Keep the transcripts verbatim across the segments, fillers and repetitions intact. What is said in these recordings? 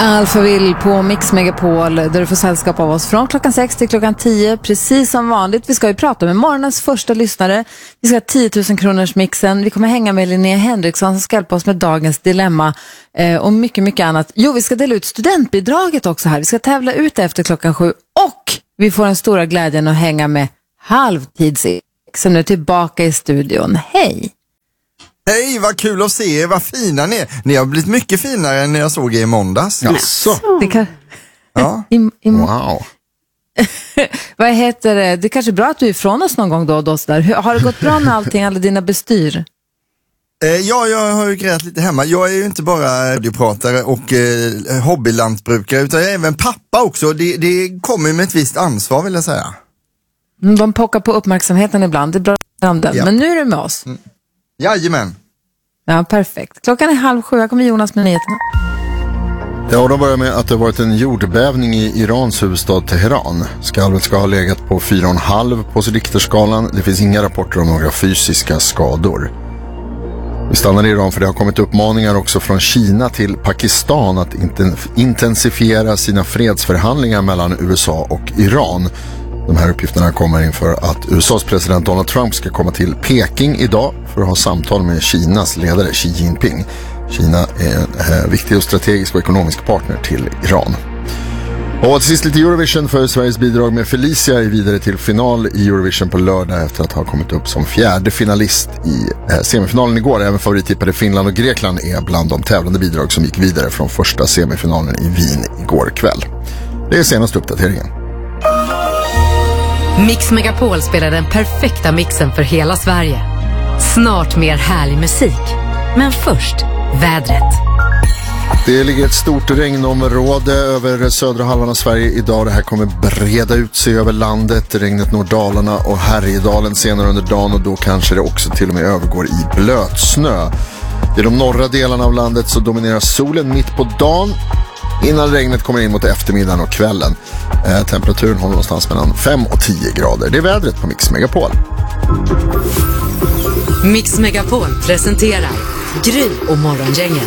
Alphaville på Mix Megapol där du får sällskap av oss från klockan sex till klockan tio, precis som vanligt. Vi ska ju prata med morgonens första lyssnare. Vi ska ha tio tusen kronors mixen. Vi kommer hänga med Linnea Henriksson som ska hjälpa oss med dagens dilemma eh, och mycket, mycket annat. Jo, vi ska dela ut studentbidraget också här. Vi ska tävla ut efter klockan sju och vi får den stora glädjen att hänga med Halvtids som nu är tillbaka i studion. Hej! Hej, vad kul att se er, vad fina ni är. Ni har blivit mycket finare än när jag såg er i måndags. Jaså? Det kan... Ja. I, i... Wow. Vad heter det? Det är kanske bra att du är ifrån oss någon gång då och då. Så där. Har det gått bra med allting, alla dina bestyr? Eh, ja, jag har ju grejat lite hemma. Jag är ju inte bara radiopratare och eh, hobbylantbrukare utan jag är även pappa också. Det, det kommer med ett visst ansvar vill jag säga. De pockar på uppmärksamheten ibland. Det är bra om den. Ja. Men nu är du med oss. Mm. Jajamän. Ja, perfekt. Klockan är halv sju. Jag kommer Jonas med nyheterna. Ja, och då börjar med att det har varit en jordbävning i Irans huvudstad Teheran. Skalvet ska ha legat på fyra komma fem på Richterskalan. Det finns inga rapporter om några fysiska skador. Vi stannar i Iran för det har kommit uppmaningar också från Kina till Pakistan att intensifiera sina fredsförhandlingar mellan U S A och Iran. De här uppgifterna kommer inför att U S A:s president Donald Trump ska komma till Peking idag för att ha samtal med Kinas ledare Xi Jinping. Kina är en viktig och strategisk och ekonomisk partner till Iran. Och till sist lite Eurovision för Sveriges bidrag med Felicia är vidare till final i Eurovision på lördag efter att ha kommit upp som fjärde finalist i semifinalen igår. Även favorittippade Finland och Grekland är bland de tävlande bidrag som gick vidare från första semifinalen i Wien igår kväll. Det är senaste uppdateringen. Mix Megapol spelar den perfekta mixen för hela Sverige. Snart mer härlig musik. Men först, vädret. Det ligger ett stort regnområde över södra halvan av Sverige idag. Det här kommer breda ut sig över landet. Regnet når Dalarna och Härjedalen senare under dagen och då kanske det också till och med övergår i blötsnö. I de norra delarna av landet så dominerar solen mitt på dagen innan regnet kommer in mot eftermiddagen och kvällen. Eh, temperaturen håller någonstans mellan fem och tio grader. Det är vädret på Mix Megapol. Mix Megapol presenterar Gry och morgongänget.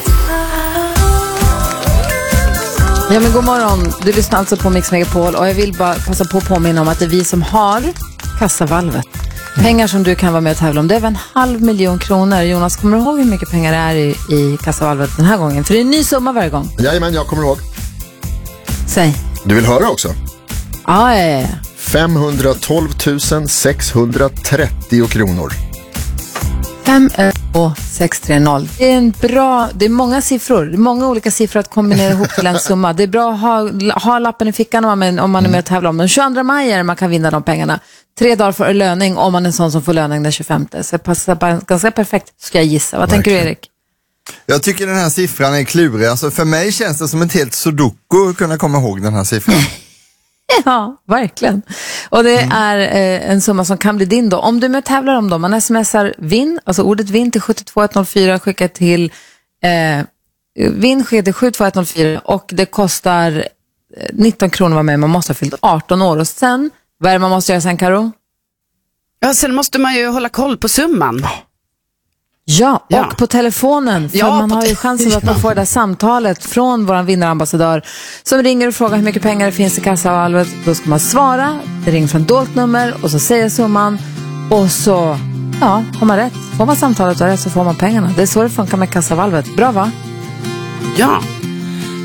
Ja, men god morgon. Du lyssnar alltså på Mix Megapol och jag vill bara passa på att påminna om att det är vi som har kassavalvet. Pengar som du kan vara med och tävla om. Det är över en halv miljon kronor. Jonas, kommer du ihåg hur mycket pengar det är i, i kassavalvet den här gången? För det är en ny summa varje gång. Jajamän, jag kommer ihåg. Säg. Du vill höra också? Ja, ja, ja. femhundratolv tusen sexhundratrettio kronor. fem två sex tre noll. Det är en bra, det är många siffror. Det är många olika siffror att kombinera ihop till en summa. Det är bra att ha, ha lappen i fickan om man, om man är med och tävlar om den. tjugoandra maj är man kan vinna de pengarna. Tre dagar för löning om man är en sån som får löning den tjugofemte. Så det passar ganska perfekt, ska jag gissa. Vad tänker du, Erik? Jag tycker den här siffran är klurig. Alltså för mig känns det som ett helt sudoku att kunna komma ihåg den här siffran. Ja, verkligen. Och det mm. är eh, en summa som kan bli din då. Om du med tävlar om dem, man smsar vinn, alltså ordet vinn till sju två ett noll fyra, skicka till eh, vinn skicka till sju två ett noll fyra och det kostar nitton kronor var med. Man måste ha fyllt arton år och sen, vad är det man måste göra sen, Karo? Ja, sen måste man ju hålla koll på summan. Ja, och ja. på telefonen. För ja, man har ju chansen att man får det där samtalet från vår vinnarambassadör som ringer och frågar hur mycket pengar det finns i kassavalvet. Då ska man svara, det ringer från dolt nummer och så säger summan och så, ja, har man rätt. Får man samtalet och rätt så får man pengarna. Det är så det funkar med kassavalvet. Bra, va? Ja.